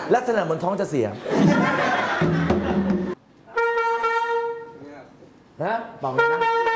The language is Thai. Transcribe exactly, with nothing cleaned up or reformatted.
ลักษณะเหมือนท้องจะเสียนะบอกเลยนะ